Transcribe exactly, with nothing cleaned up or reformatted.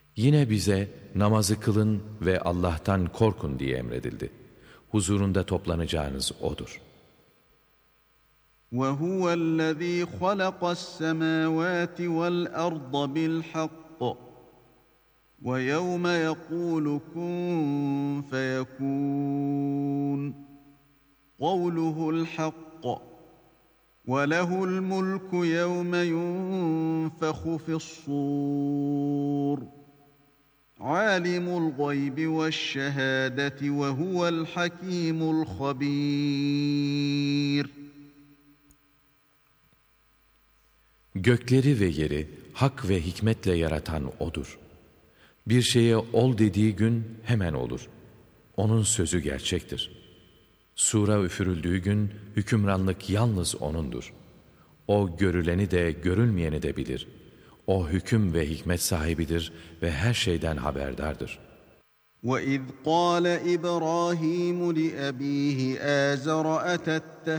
Yine bize namazı kılın ve Allah'tan korkun diye emredildi. Huzurunda toplanacağınız O'dur. وَهُوَ الَّذ۪ي خَلَقَ السَّمَاوَاتِ وَالْأَرْضَ بِالْحَقِّ وَيَوْمَ يَقُولُ كُنْ فَيَكُونُ قَوْلُهُ الْحَقُّ وَلَهُ الْمُلْكُ يَوْمَ يُنْفَخُ فِي الصُّورِ عَالِمُ الْغَيْبِ وَالشَّهَادَةِ وَهُوَ الْحَكِيمُ الْخَبِيرُ. Gökleri ve yeri hak ve hikmetle yaratan O'dur. Bir şeye ol dediği gün hemen olur. O'nun sözü gerçektir. Sura üfürüldüğü gün hükümranlık yalnız O'nundur. O görüleni de görülmeyeni de bilir. O hüküm ve hikmet sahibidir ve her şeyden haberdardır. وَإِذْ قَالَ إِبْرَاهِيمُ لِأَبِيهِ آزَرَ أَتَتَّخِذُ